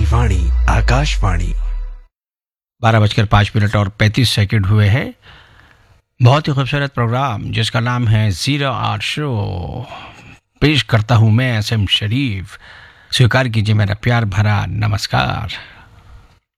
वाणी आकाशवाणी। 12:05 और 35 हुए हैं। बहुत ही खूबसूरत प्रोग्राम जिसका नाम है ज़ीरो आवर शो पेश करता हूँ मैं एसएम शरीफ। स्वीकार कीजिए मेरा प्यार भरा नमस्कार।